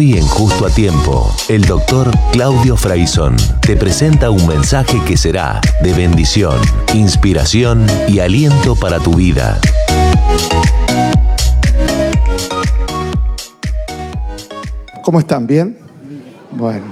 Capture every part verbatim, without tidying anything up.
Hoy en Justo a Tiempo, el doctor Claudio Fraizón te presenta un mensaje que será de bendición, inspiración y aliento para tu vida. ¿Cómo están? ¿Bien? Bueno.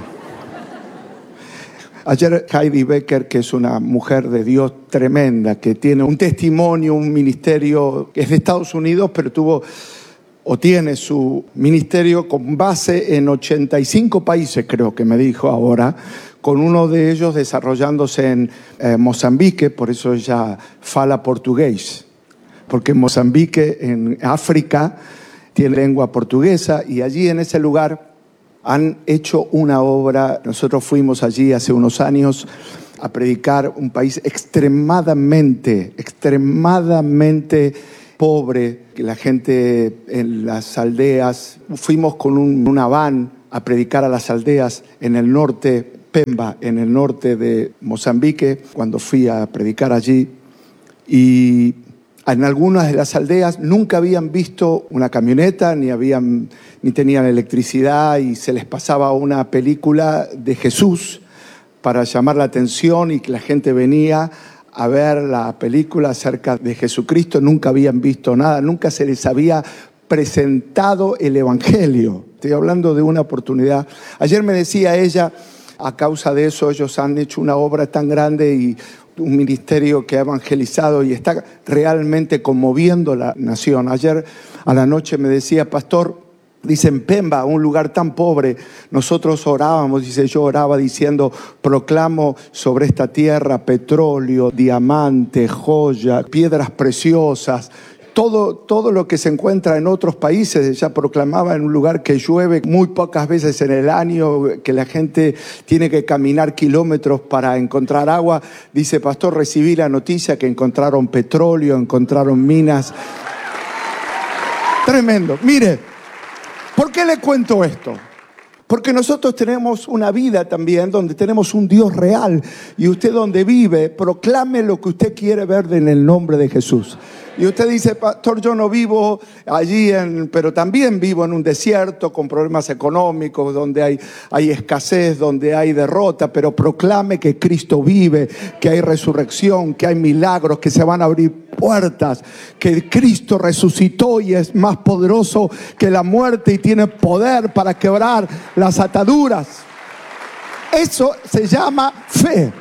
Ayer Heidi Becker, que es una mujer de Dios tremenda, que tiene un testimonio, un ministerio, que es de Estados Unidos, pero tuvo o tiene su ministerio con base en ochenta y cinco países, creo que me dijo ahora, con uno de ellos desarrollándose en eh, Mozambique, por eso ella fala portugués, porque Mozambique, en África, tiene lengua portuguesa, y allí en ese lugar han hecho una obra. Nosotros fuimos allí hace unos años a predicar, un país extremadamente, extremadamente pobre, que la gente en las aldeas, fuimos con un, una van a predicar a las aldeas en el norte, Pemba, en el norte de Mozambique, cuando fui a predicar allí, y en algunas de las aldeas nunca habían visto una camioneta, ni habían, ni tenían electricidad, y se les pasaba una película de Jesús para llamar la atención, y que la gente venía a ver la película acerca de Jesucristo. Nunca habían visto nada, nunca se les había presentado el Evangelio. Estoy hablando de una oportunidad. Ayer me decía ella, a causa de eso ellos han hecho una obra tan grande y un ministerio que ha evangelizado y está realmente conmoviendo la nación. Ayer a la noche me decía, pastor, dice, en Pemba, un lugar tan pobre, nosotros orábamos, dice, yo oraba diciendo, proclamo sobre esta tierra petróleo, diamante, joya, piedras preciosas, todo, todo lo que se encuentra en otros países. Ella proclamaba en un lugar que llueve muy pocas veces en el año, que la gente tiene que caminar kilómetros para encontrar agua. Dice, pastor, recibí la noticia que encontraron petróleo, encontraron minas. Tremendo. Mire, ¿por qué le cuento esto? Porque nosotros tenemos una vida también donde tenemos un Dios real, y usted donde vive, proclame lo que usted quiere ver en el nombre de Jesús. Y usted dice, pastor, yo no vivo allí, en, pero también vivo en un desierto con problemas económicos, donde hay, hay escasez, donde hay derrota, pero proclame que Cristo vive, que hay resurrección, que hay milagros, que se van a abrir puertas, que Cristo resucitó y es más poderoso que la muerte y tiene poder para quebrar las ataduras. Eso se llama fe.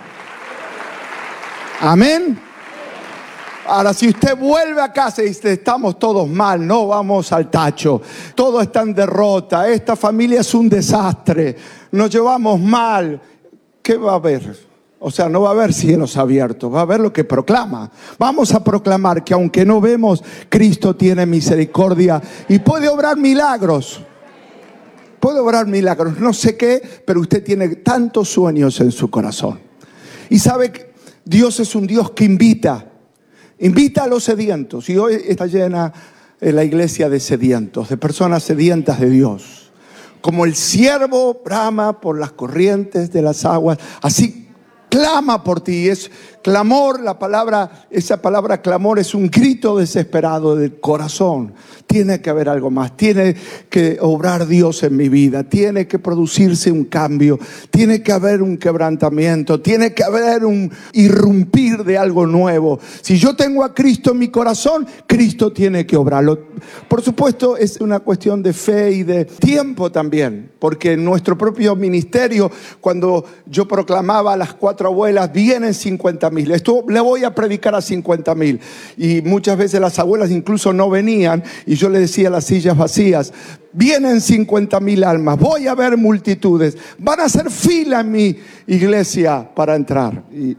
Amén. Ahora, si usted vuelve a casa y dice, estamos todos mal, no vamos al tacho, todo está en derrota, esta familia es un desastre, nos llevamos mal, ¿qué va a haber? O sea, no va a haber cielos abiertos, va a haber lo que proclama. Vamos a proclamar que aunque no vemos, Cristo tiene misericordia y puede obrar milagros. Puede obrar milagros, no sé qué, pero usted tiene tantos sueños en su corazón. Y sabe que Dios es un Dios que invita. Invita a los sedientos, y hoy está llena la iglesia de sedientos, de personas sedientas de Dios. Como el ciervo brama por las corrientes de las aguas, así clama por ti. Es clamor, la palabra, esa palabra clamor es un grito desesperado del corazón. Tiene que haber algo más, tiene que obrar Dios en mi vida, tiene que producirse un cambio, tiene que haber un quebrantamiento, tiene que haber un irrumpir de algo nuevo. Si yo tengo a Cristo en mi corazón, Cristo tiene que obrarlo. Por supuesto, es una cuestión de fe y de tiempo también, porque en nuestro propio ministerio, cuando yo proclamaba a las cuatro abuelas, vienen cincuenta mil. Esto le voy a predicar a cincuenta mil. Y muchas veces las abuelas incluso no venían, y yo le decía a las sillas vacías, vienen cincuenta mil almas, voy a ver multitudes, van a hacer fila en mi iglesia para entrar. Y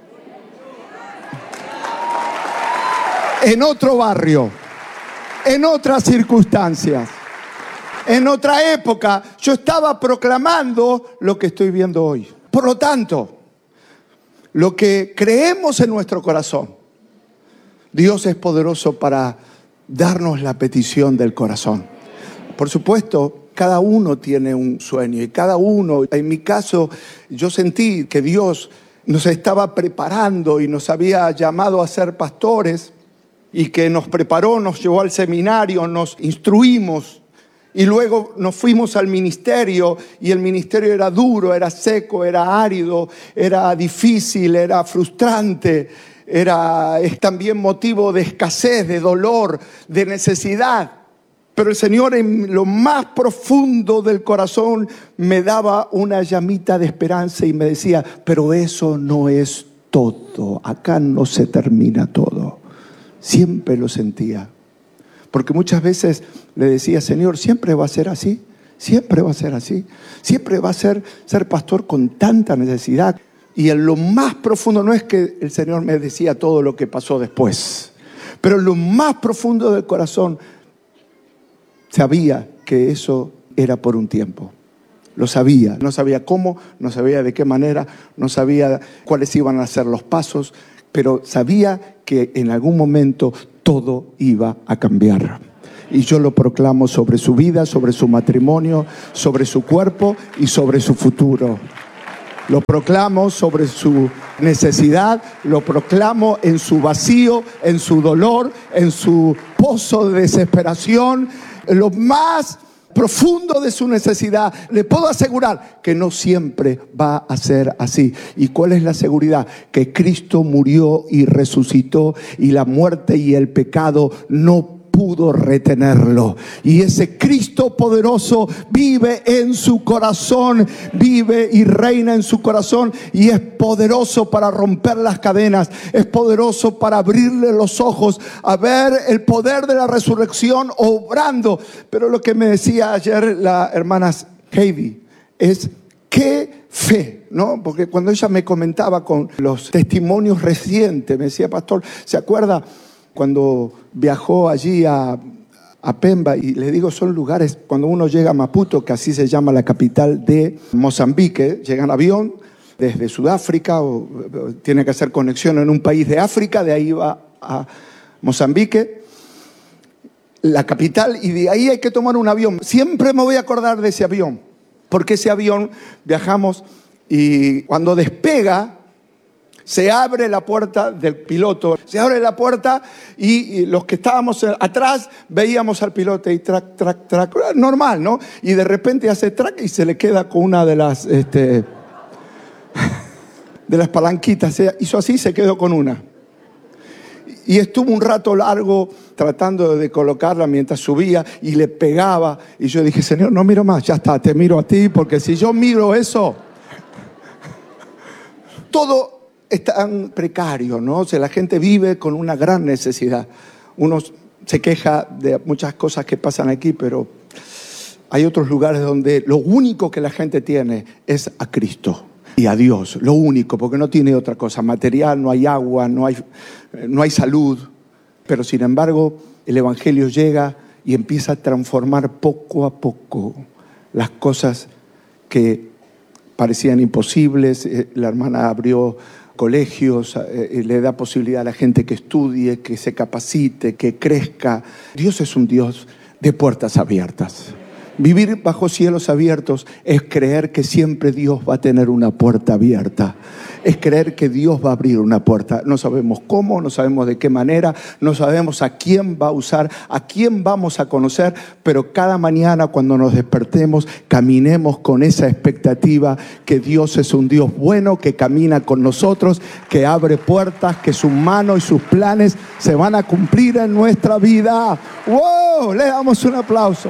en otro barrio, en otras circunstancias, en otra época, yo estaba proclamando lo que estoy viendo hoy. Por lo tanto, lo que creemos en nuestro corazón, Dios es poderoso para darnos la petición del corazón. Por supuesto, cada uno tiene un sueño y cada uno, en mi caso, yo sentí que Dios nos estaba preparando y nos había llamado a ser pastores, y que nos preparó, nos llevó al seminario, nos instruimos Y luego nos fuimos al ministerio y el ministerio era duro, era seco, era árido, era difícil, era frustrante, era es también motivo de escasez, de dolor, de necesidad. Pero el Señor en lo más profundo del corazón me daba una llamita de esperanza y me decía, pero eso no es todo, acá no se termina todo. Siempre lo sentía. Porque muchas veces le decía, Señor, siempre va a ser así, siempre va a ser así, siempre va a ser ser pastor con tanta necesidad. Y en lo más profundo, no es que el Señor me decía todo lo que pasó después, pero en lo más profundo del corazón sabía que eso era por un tiempo. Lo sabía, no sabía cómo, no sabía de qué manera, no sabía cuáles iban a ser los pasos, pero sabía que en algún momento todo iba a cambiar. Y yo lo proclamo sobre su vida, sobre su matrimonio, sobre su cuerpo y sobre su futuro. Lo proclamo sobre su necesidad, lo proclamo en su vacío, en su dolor, en su pozo de desesperación, en lo más profundo de su necesidad. Le puedo asegurar que no siempre va a ser así. ¿Y cuál es la seguridad? Que Cristo murió y resucitó y la muerte y el pecado no pudo retenerlo. Y ese Cristo poderoso vive en su corazón, vive y reina en su corazón y es poderoso para romper las cadenas, es poderoso para abrirle los ojos a ver el poder de la resurrección obrando. Pero lo que me decía ayer la hermana Heidi es qué fe, ¿no? Porque cuando ella me comentaba con los testimonios recientes, me decía, pastor, ¿se acuerda cuando viajó allí a, a Pemba? Y le digo, son lugares, cuando uno llega a Maputo, que así se llama la capital de Mozambique, llega en avión desde Sudáfrica, o, o tiene que hacer conexión en un país de África, de ahí va a Mozambique, la capital, y de ahí hay que tomar un avión. Siempre me voy a acordar de ese avión, porque ese avión viajamos y cuando despega, se abre la puerta del piloto, se abre la puerta y, y los que estábamos atrás veíamos al piloto y track, track, track, normal, ¿no? Y de repente hace track y se le queda con una de las, este, de las palanquitas, se hizo así, se quedó con una. Y estuvo un rato largo tratando de colocarla mientras subía y le pegaba. Y yo dije, Señor, no miro más, ya está, te miro a ti, porque si yo miro eso, todo es tan precario, ¿no? O sea, la gente vive con una gran necesidad. Uno se queja de muchas cosas que pasan aquí, pero hay otros lugares donde lo único que la gente tiene es a Cristo y a Dios. Lo único, porque no tiene otra cosa material, no hay agua, no hay, no hay salud. Pero sin embargo, el Evangelio llega y empieza a transformar poco a poco las cosas que parecían imposibles. La hermana abrió colegios, eh, le da posibilidad a la gente que estudie, que se capacite, que crezca. Dios es un Dios de puertas abiertas. Vivir bajo cielos abiertos es creer que siempre Dios va a tener una puerta abierta. Es creer que Dios va a abrir una puerta. No sabemos cómo, no sabemos de qué manera, no sabemos a quién va a usar, a quién vamos a conocer, pero cada mañana cuando nos despertemos, caminemos con esa expectativa que Dios es un Dios bueno, que camina con nosotros, que abre puertas, que su mano y sus planes se van a cumplir en nuestra vida. ¡Wow! Le damos un aplauso.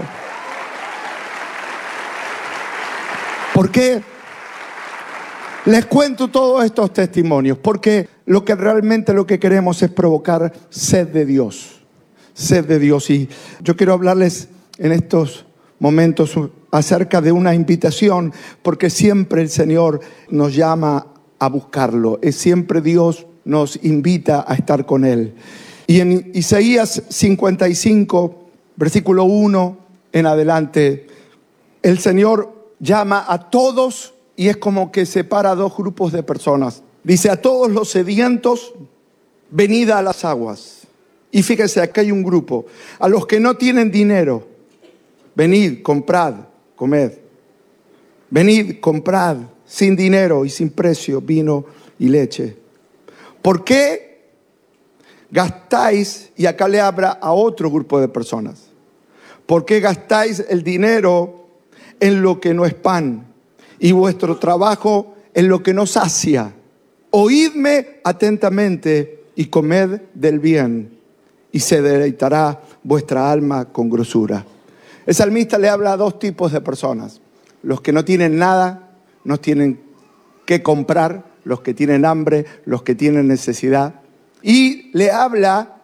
¿Por qué les cuento todos estos testimonios? Porque lo que realmente lo que queremos es provocar sed de Dios. Sed de Dios. Y yo quiero hablarles en estos momentos acerca de una invitación, porque siempre el Señor nos llama a buscarlo. Es siempre Dios nos invita a estar con Él. Y en Isaías cincuenta y cinco, versículo uno en adelante, el Señor llama a todos y es como que separa dos grupos de personas. Dice, a todos los sedientos, venid a las aguas. Y fíjense, acá hay un grupo. A los que no tienen dinero, venid, comprad, comed. Venid, comprad, sin dinero y sin precio, vino y leche. ¿Por qué gastáis? Y acá le habla a otro grupo de personas. ¿Por qué gastáis el dinero en lo que no es pan y vuestro trabajo en lo que no sacia? Oídme atentamente y comed del bien, y se deleitará vuestra alma con grosura. El salmista le habla a dos tipos de personas: los que no tienen nada, no tienen qué comprar, los que tienen hambre, los que tienen necesidad. Y le habla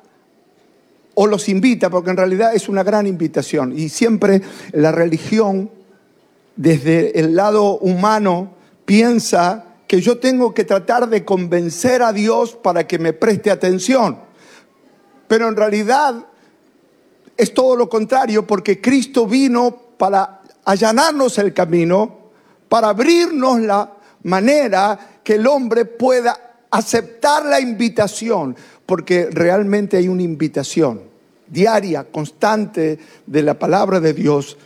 o los invita, porque en realidad es una gran invitación. Y siempre la religión, desde el lado humano, piensa que yo tengo que tratar de convencer a Dios para que me preste atención. Pero en realidad es todo lo contrario, porque Cristo vino para allanarnos el camino, para abrirnos la manera que el hombre pueda aceptar la invitación, porque realmente hay una invitación diaria, constante de la palabra de Dios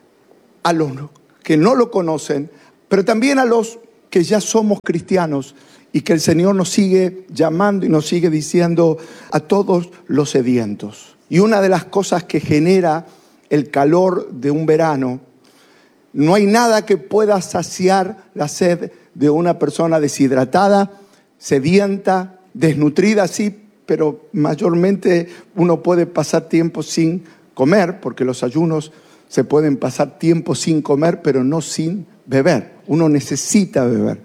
a los que no lo conocen, pero también a los que ya somos cristianos y que el Señor nos sigue llamando y nos sigue diciendo a todos los sedientos. Y una de las cosas que genera el calor de un verano, no hay nada que pueda saciar la sed de una persona deshidratada, sedienta, desnutrida, sí, pero mayormente uno puede pasar tiempo sin comer, porque los ayunos se pueden pasar tiempo sin comer, pero no sin beber. Uno necesita beber.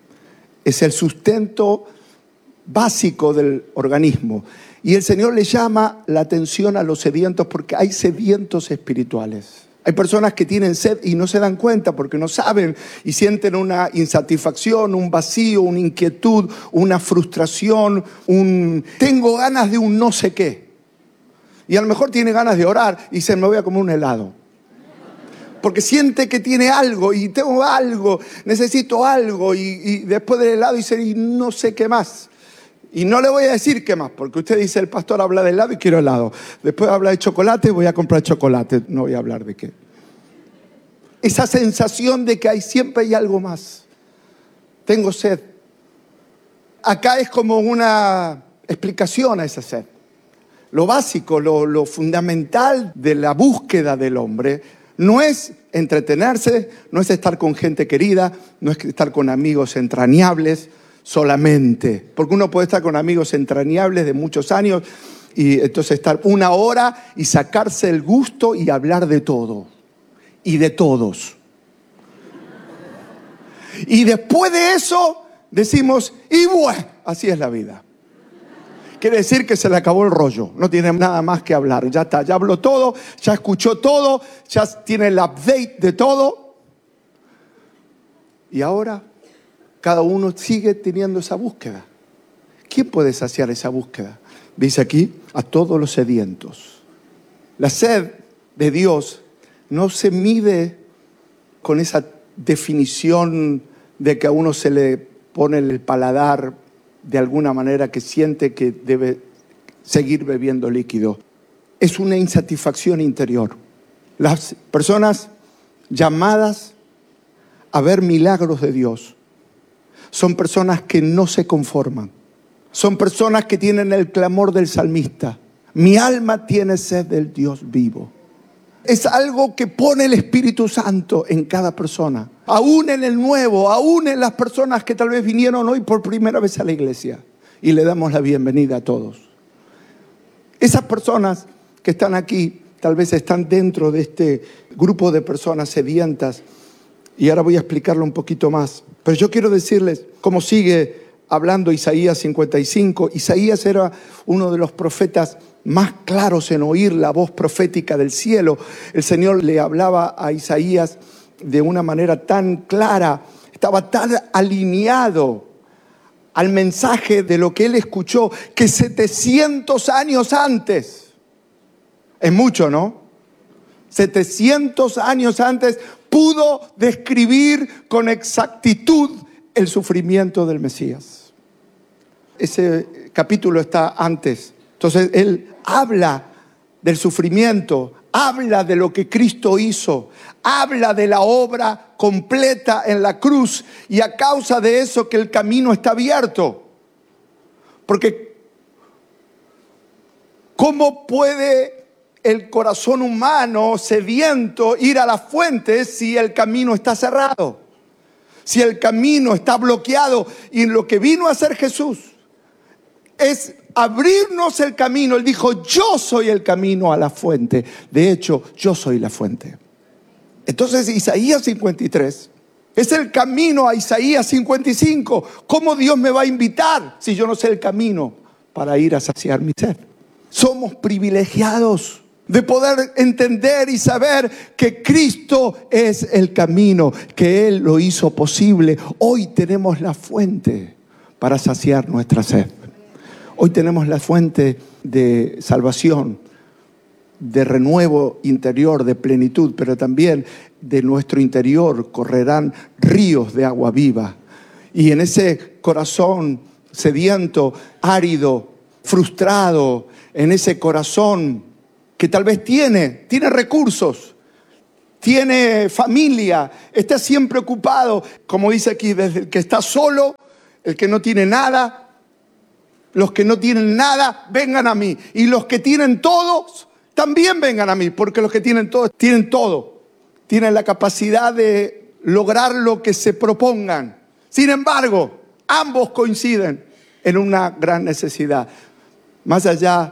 Es el sustento básico del organismo. Y el Señor le llama la atención a los sedientos, porque hay sedientos espirituales. Hay personas que tienen sed y no se dan cuenta porque no saben y sienten una insatisfacción, un vacío, una inquietud, una frustración, un tengo ganas de un no sé qué. Y a lo mejor tiene ganas de orar y se me voy a comer un helado. Porque siente que tiene algo y tengo algo, necesito algo, y, y después del helado dice y no sé qué más. Y no le voy a decir qué más, porque usted dice, el pastor habla de helado y quiero helado. Después habla de chocolate, voy a comprar chocolate. No voy a hablar de qué. Esa sensación de que hay siempre hay algo más. Tengo sed. Acá es como una explicación a esa sed. Lo básico, lo, lo fundamental de la búsqueda del hombre no es entretenerse, no es estar con gente querida, no es estar con amigos entrañables solamente, porque uno puede estar con amigos entrañables de muchos años y entonces estar una hora y sacarse el gusto y hablar de todo y de todos. Y después de eso decimos, y bueno, así es la vida. Quiere decir que se le acabó el rollo, no tiene nada más que hablar, ya está, ya habló todo, ya escuchó todo, ya tiene el update de todo. Y ahora cada uno sigue teniendo esa búsqueda. ¿Quién puede saciar esa búsqueda? Dice aquí, a todos los sedientos. La sed de Dios no se mide con esa definición de que a uno se le pone el paladar de alguna manera que siente que debe seguir bebiendo líquido. Es una insatisfacción interior. Las personas llamadas a ver milagros de Dios son personas que no se conforman. Son personas que tienen el clamor del salmista. Mi alma tiene sed del Dios vivo. Es algo que pone el Espíritu Santo en cada persona. Aún en el nuevo, aún en las personas que tal vez vinieron hoy por primera vez a la iglesia. Y le damos la bienvenida a todos. Esas personas que están aquí, tal vez están dentro de este grupo de personas sedientas. Y ahora voy a explicarlo un poquito más. Pero yo quiero decirles cómo sigue hablando Isaías cincuenta y cinco. Isaías era uno de los profetas más claros en oír la voz profética del cielo. El Señor le hablaba a Isaías de una manera tan clara, estaba tan alineado al mensaje de lo que él escuchó, que setecientos años antes, es mucho, ¿no? setecientos años antes pudo describir con exactitud el sufrimiento del Mesías. Ese capítulo está antes. Entonces él habla del sufrimiento, habla de lo que Cristo hizo, habla de la obra completa en la cruz, y a causa de eso que el camino está abierto. Porque ¿cómo puede el corazón humano sediento ir a la fuente si el camino está cerrado? Si el camino está bloqueado. Y lo que vino a hacer Jesús es abrirnos el camino. Él dijo: yo soy el camino a la fuente. De hecho, yo soy la fuente. Entonces Isaías cincuenta y tres es el camino a Isaías cincuenta y cinco. ¿Cómo Dios me va a invitar si yo no sé el camino para ir a saciar mi sed? Somos privilegiados de poder entender y saber que Cristo es el camino, que Él lo hizo posible. Hoy tenemos la fuente para saciar nuestra sed. Hoy tenemos la fuente de salvación, de renuevo interior, de plenitud, pero también de nuestro interior correrán ríos de agua viva. Y en ese corazón sediento, árido, frustrado, en ese corazón que tal vez tiene, tiene recursos, tiene familia, está siempre ocupado, como dice aquí, desde el que está solo, el que no tiene nada, los que no tienen nada, vengan a mí. Y los que tienen todos, también vengan a mí, porque los que tienen todo, tienen todo. Tienen la capacidad de lograr lo que se propongan. Sin embargo, ambos coinciden en una gran necesidad. Más allá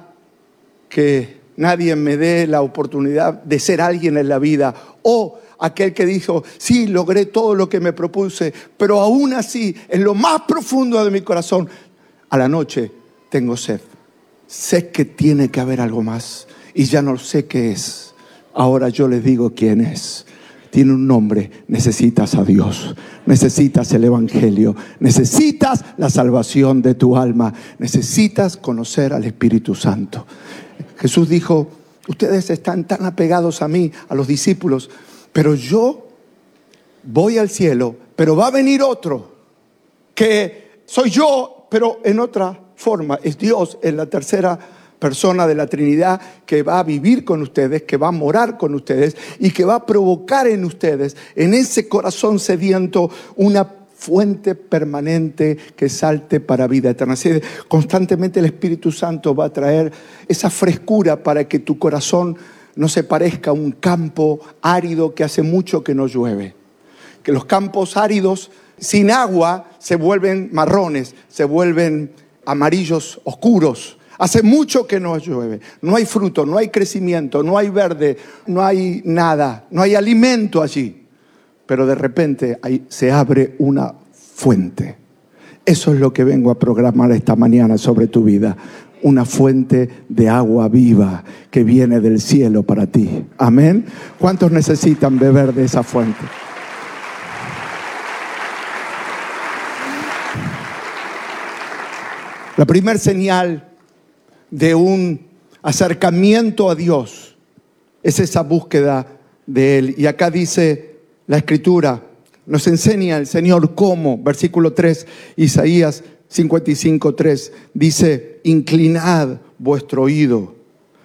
que nadie me dé la oportunidad de ser alguien en la vida, o aquel que dijo: sí, logré todo lo que me propuse, pero aún así, en lo más profundo de mi corazón, a la noche tengo sed. Sé que tiene que haber algo más y ya no sé qué es. Ahora yo les digo quién es. Tiene un nombre. Necesitas a Dios, necesitas el Evangelio, necesitas la salvación de tu alma, necesitas conocer al Espíritu Santo. Jesús dijo: ustedes están tan apegados a mí, a los discípulos, pero yo voy al cielo, pero va a venir otro, que soy yo, pero en otra forma. Es Dios en la tercera persona de la Trinidad, que va a vivir con ustedes, que va a morar con ustedes y que va a provocar en ustedes, en ese corazón sediento, una fuente permanente que salte para vida eterna. Así, constantemente el Espíritu Santo va a traer esa frescura para que tu corazón no se parezca a un campo árido que hace mucho que no llueve. Que los campos áridos sin agua se vuelven marrones, se vuelven amarillos oscuros. Hace mucho que no llueve, no hay fruto, no hay crecimiento, no hay verde, no hay nada, no hay alimento allí. Pero de repente ahí se abre una fuente. Eso es lo que vengo a programar esta mañana sobre tu vida. Una fuente de agua viva que viene del cielo para ti. Amén. ¿Cuántos necesitan beber de esa fuente? La primera señal de un acercamiento a Dios es esa búsqueda de Él. Y acá dice la Escritura, nos enseña el Señor cómo. Versículo tres, Isaías cincuenta y cinco, tres, dice: inclinad vuestro oído.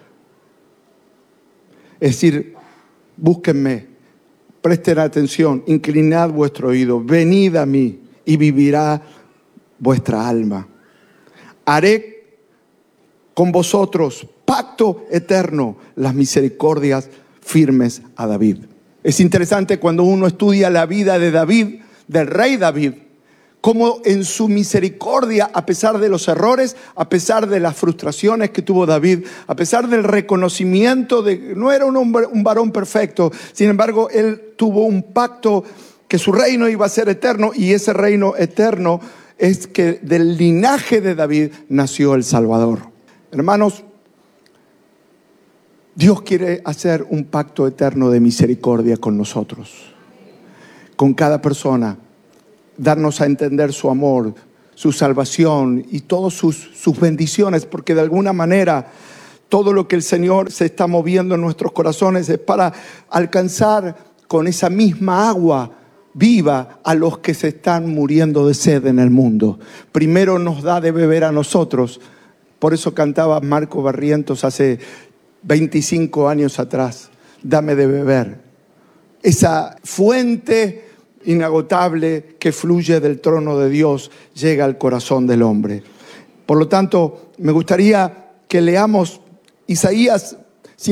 Es decir, búsquenme, presten atención, inclinad vuestro oído, venid a mí y vivirá vuestra alma. Haré con vosotros pacto eterno, las misericordias firmes a David. Es interesante cuando uno estudia la vida de David, del rey David, cómo en su misericordia, a pesar de los errores, a pesar de las frustraciones que tuvo David, a pesar del reconocimiento de que no era un hombre, un varón perfecto, sin embargo, él tuvo un pacto que su reino iba a ser eterno, y ese reino eterno es que del linaje de David nació el Salvador. Hermanos, Dios quiere hacer un pacto eterno de misericordia con nosotros, con cada persona, darnos a entender su amor, su salvación y todas sus, sus bendiciones, porque de alguna manera todo lo que el Señor se está moviendo en nuestros corazones es para alcanzar con esa misma agua viva a los que se están muriendo de sed en el mundo. Primero nos da de beber a nosotros. Por eso cantaba Marco Barrientos hace veinticinco años atrás: dame de beber. Esa fuente inagotable que fluye del trono de Dios llega al corazón del hombre. Por lo tanto, me gustaría que leamos Isaías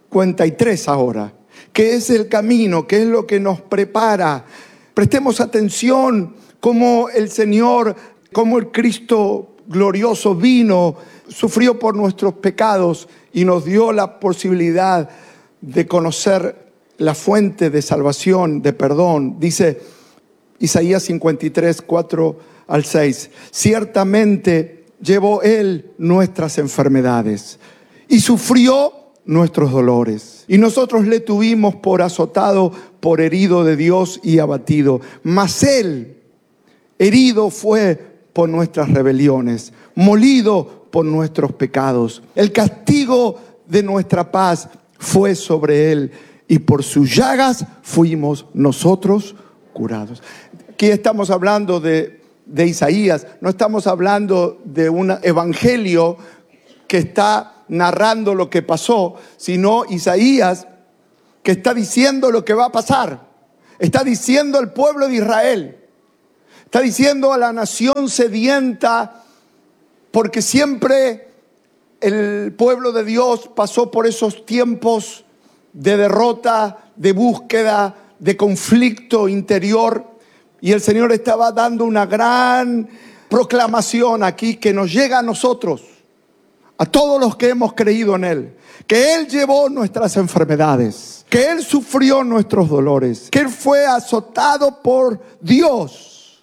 cincuenta y tres ahora, que es el camino, que es lo que nos prepara. Prestemos atención cómo el Señor, cómo el Cristo glorioso vino, sufrió por nuestros pecados y nos dio la posibilidad de conocer la fuente de salvación, de perdón. Dice Isaías cincuenta y tres, cuatro al seis. Ciertamente llevó Él nuestras enfermedades y sufrió nuestros dolores. Y nosotros le tuvimos por azotado, por herido de Dios y abatido. Mas Él herido fue por nuestras rebeliones, molido por nuestros pecados. El castigo de nuestra paz fue sobre Él, y por sus llagas fuimos nosotros curados. Aquí estamos hablando de, de Isaías, no estamos hablando de un evangelio que está narrando lo que pasó, sino Isaías que está diciendo lo que va a pasar. Está diciendo al pueblo de Israel, está diciendo a la nación sedienta, porque siempre el pueblo de Dios pasó por esos tiempos de derrota, de búsqueda, de conflicto interior. Y el Señor estaba dando una gran proclamación aquí que nos llega a nosotros, a todos los que hemos creído en Él, que Él llevó nuestras enfermedades, que Él sufrió nuestros dolores, que Él fue azotado por Dios,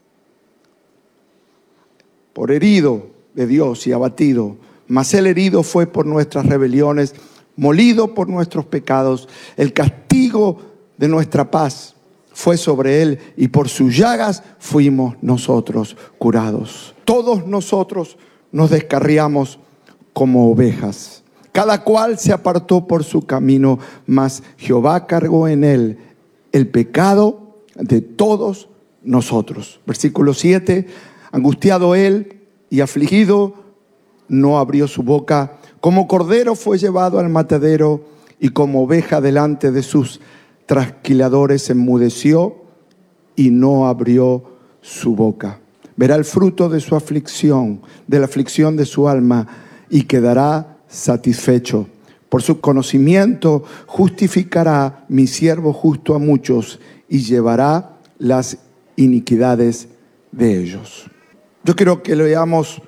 por herido de Dios y abatido. Mas el herido fue por nuestras rebeliones, molido por nuestros pecados. El castigo de nuestra paz fue sobre Él, y por sus llagas fuimos nosotros curados. Todos nosotros nos descarriamos como ovejas. Cada cual se apartó por su camino, mas Jehová cargó en Él el pecado de todos nosotros. Versículo siete. Angustiado Él y afligido, no abrió su boca. Como cordero fue llevado al matadero, y como oveja delante de sus trasquiladores enmudeció y no abrió su boca. Verá el fruto de su aflicción, de la aflicción de su alma, y quedará satisfecho. Por su conocimiento justificará mi siervo justo a muchos, y llevará las iniquidades de ellos. Yo quiero que leamos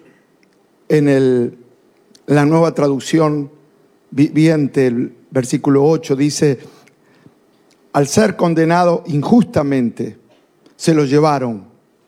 en el, la Nueva Traducción Viviente, el versículo ocho, dice: al ser condenado injustamente, se lo llevaron.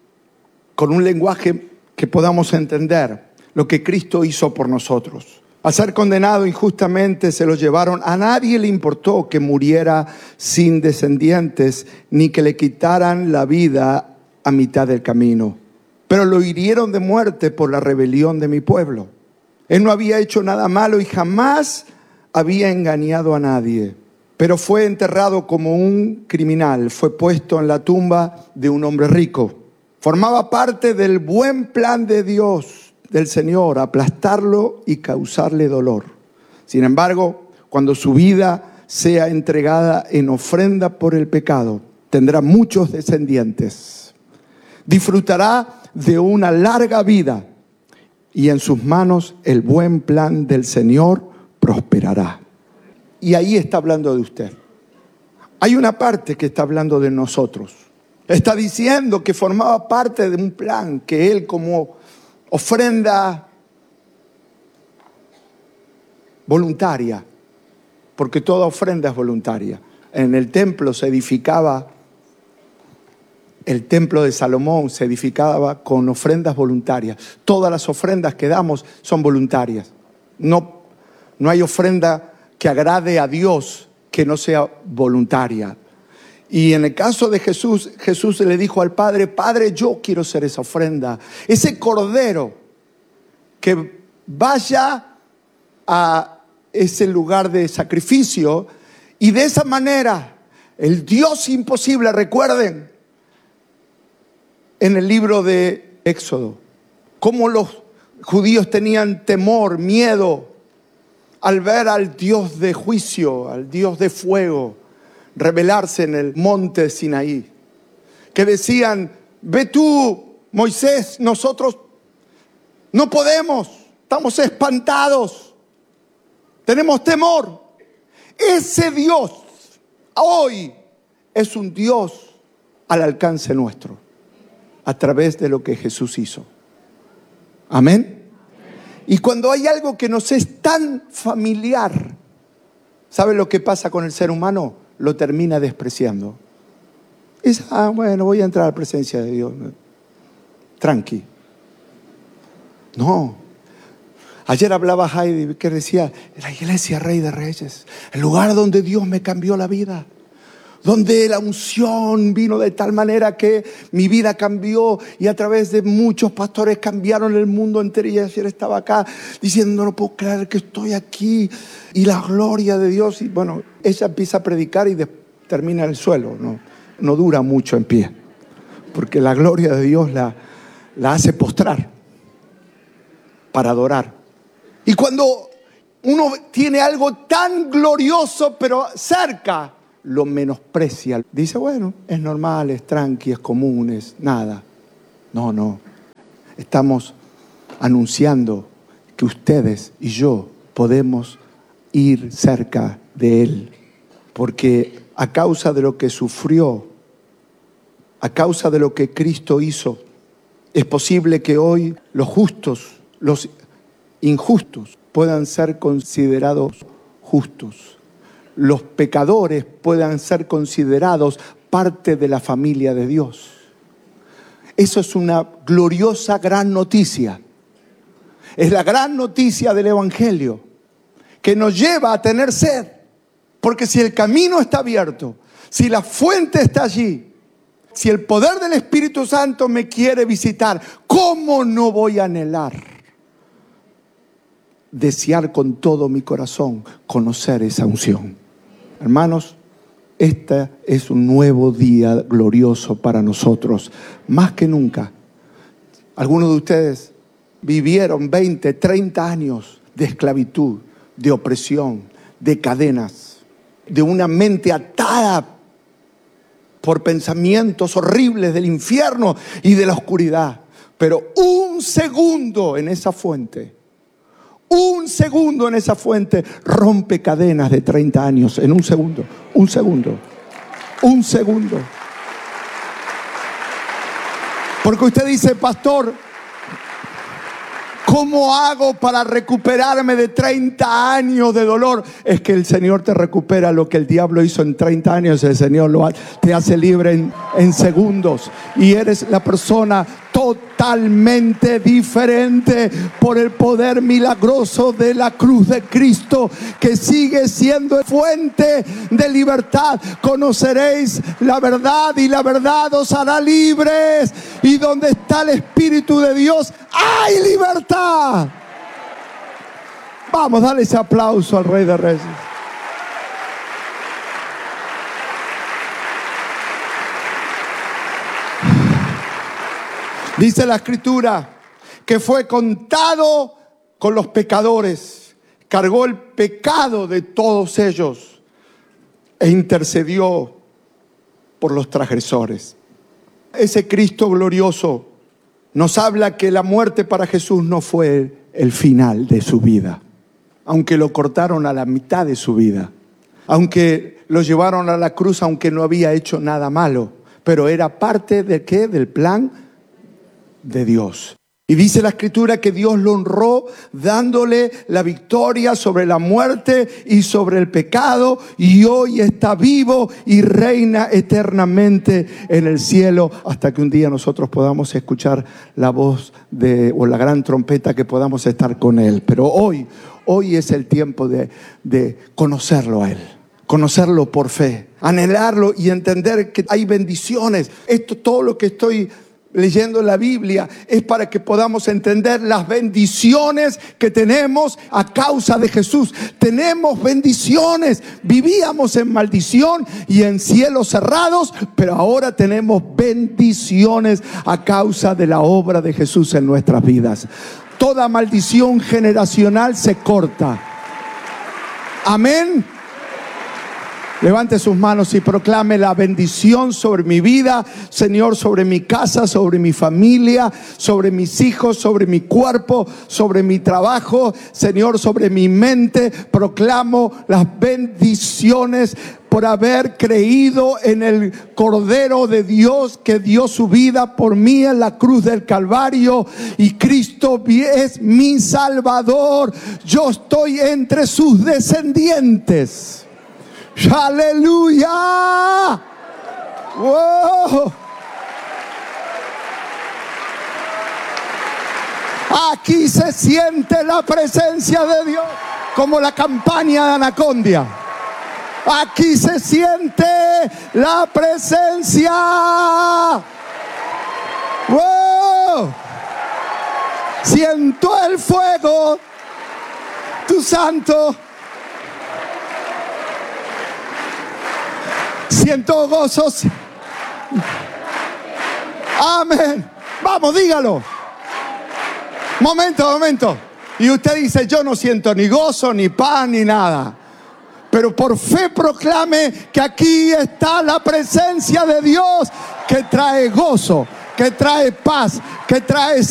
Con un lenguaje que podamos entender lo que Cristo hizo por nosotros. Al ser condenado injustamente, se lo llevaron. A nadie le importó que muriera sin descendientes, ni que le quitaran la vida a mitad del camino. Pero lo hirieron de muerte por la rebelión de mi pueblo. Él no había hecho nada malo y jamás había engañado a nadie. Pero fue enterrado como un criminal, fue puesto en la tumba de un hombre rico. Formaba parte del buen plan de Dios, del Señor, aplastarlo y causarle dolor. Sin embargo, cuando su vida sea entregada en ofrenda por el pecado, tendrá muchos descendientes. Disfrutará de una larga vida, y en sus manos el buen plan del Señor prosperará. Y ahí está hablando de usted. Hay una parte que está hablando de nosotros. Está diciendo que formaba parte de un plan que Él, como ofrenda voluntaria, porque toda ofrenda es voluntaria. En el templo se edificaba, el templo de Salomón se edificaba con ofrendas voluntarias. Todas las ofrendas que damos son voluntarias. No, no hay ofrenda que agrade a Dios que no sea voluntaria. Y en el caso de Jesús, Jesús le dijo al Padre: Padre, yo quiero ser esa ofrenda, ese cordero que vaya a ese lugar de sacrificio. Y de esa manera, el Dios imposible, recuerden en el libro de Éxodo, cómo los judíos tenían temor, miedo, al ver al Dios de juicio, al Dios de fuego, revelarse en el monte de Sinaí. Que decían: ve tú, Moisés, nosotros no podemos, estamos espantados, tenemos temor. ese Dios hoy es un Dios al alcance nuestro, a través de lo que Jesús hizo. Amén. Y cuando hay algo que nos es tan familiar, ¿sabe lo que pasa con el ser humano? Lo termina despreciando. Es, ah, bueno, voy a entrar a la presencia de Dios. Tranqui. No. Ayer hablaba Heidi que decía, la iglesia Rey de Reyes, el lugar donde Dios me cambió la vida, donde la unción vino de tal manera que mi vida cambió y a través de muchos pastores cambiaron el mundo entero. Y ayer estaba acá diciendo, no puedo creer que estoy aquí y la gloria de Dios. Y bueno, ella empieza a predicar y de, termina en el suelo, no, no dura mucho en pie, porque la gloria de Dios la, la hace postrar para adorar. Y cuando uno tiene algo tan glorioso pero cerca, lo menosprecia. Dice, bueno, es normal, es tranqui, es común, es nada. No, no. Estamos anunciando que ustedes y yo podemos ir cerca de Él. Porque a causa de lo que sufrió, a causa de lo que Cristo hizo, es posible que hoy los justos, los injustos, puedan ser considerados justos. Los pecadores puedan ser considerados parte de la familia de Dios. Eso es una gloriosa gran noticia. Es la gran noticia del Evangelio que nos lleva a tener sed. Porque si el camino está abierto, si la fuente está allí, si el poder del Espíritu Santo me quiere visitar, ¿cómo no voy a anhelar, desear con todo mi corazón conocer esa unción? Hermanos, este es un nuevo día glorioso para nosotros, más que nunca. Algunos de ustedes vivieron veinte, treinta años de esclavitud, de opresión, de cadenas, de una mente atada por pensamientos horribles del infierno y de la oscuridad. Pero un segundo en esa fuente, un segundo en esa fuente rompe cadenas de treinta años. En un segundo, un segundo, un segundo. Porque usted dice, pastor, ¿cómo hago para recuperarme de treinta años de dolor? Es que el Señor te recupera lo que el diablo hizo en treinta años. El Señor lo ha, te hace libre en, en segundos. Y eres la persona totalmente diferente por el poder milagroso de la cruz de Cristo, que sigue siendo fuente de libertad. Conoceréis la verdad y la verdad os hará libres. Y donde está el Espíritu de Dios hay libertad. Vamos, dale ese aplauso al Rey de Reyes. Dice la Escritura que fue contado con los pecadores, cargó el pecado de todos ellos e intercedió por los transgresores. Ese Cristo glorioso nos habla que la muerte para Jesús no fue el final de su vida, aunque lo cortaron a la mitad de su vida, aunque lo llevaron a la cruz, aunque no había hecho nada malo, pero era parte de ¿qué? Del plan de Dios. Y dice la Escritura que Dios lo honró dándole la victoria sobre la muerte y sobre el pecado, y hoy está vivo y reina eternamente en el cielo, hasta que un día nosotros podamos escuchar la voz de, o la gran trompeta, que podamos estar con Él. Pero hoy, hoy es el tiempo de, de conocerlo a Él, conocerlo por fe, anhelarlo y entender que hay bendiciones. Esto, todo lo que estoy leyendo la Biblia es para que podamos entender las bendiciones que tenemos a causa de Jesús. Tenemos bendiciones. Vivíamos en maldición y en cielos cerrados, pero ahora tenemos bendiciones a causa de la obra de Jesús en nuestras vidas. Toda maldición generacional se corta. Amén. Levante sus manos y proclame la bendición sobre mi vida, Señor, sobre mi casa, sobre mi familia, sobre mis hijos, sobre mi cuerpo, sobre mi trabajo, Señor, sobre mi mente. Proclamo las bendiciones por haber creído en el Cordero de Dios que dio su vida por mí en la cruz del Calvario, y Cristo es mi Salvador. Yo estoy entre sus descendientes. ¡Aleluya! ¡Wow! Aquí se siente la presencia de Dios, como la campaña de Anacondia. Aquí se siente la presencia. ¡Wow! Siento el fuego, tu santo. Siento gozos. Amén. Vamos, dígalo. Momento, momento. Y usted dice: yo no siento ni gozo, ni paz, ni nada. Pero por fe proclame que aquí está la presencia de Dios, que trae gozo, que trae paz, que trae